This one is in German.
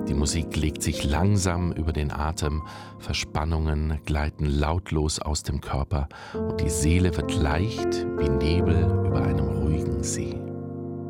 Die Musik legt sich langsam über den Atem, Verspannungen gleiten lautlos aus dem Körper und die Seele wird leicht wie Nebel über einem ruhigen See.